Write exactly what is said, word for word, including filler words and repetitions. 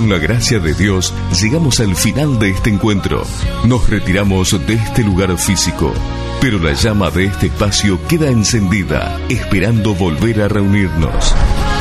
Con la gracia de Dios, llegamos al final de este encuentro. Nos retiramos de este lugar físico, pero la llama de este espacio queda encendida, esperando volver a reunirnos.